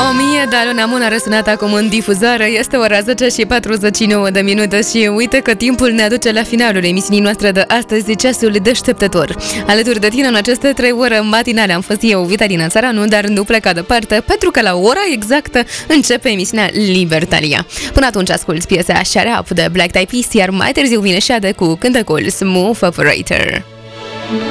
1000 de Alona Moon a răsunat acum în difuzare. Este ora 10 și 49 de minute și uite că timpul ne aduce la finalul emisiunii noastre de astăzi, ceasul deșteptător. Alături de tine în aceste 3 ore matinale am fost eu, Vitalina Țăranu, dar nu pleca departe, pentru că la ora exactă începe emisiunea Libertalia. Până atunci asculți piesa Shut Up de Black Eyed Peas, iar mai târziu vine Shade cu cântecul Smooth Operator.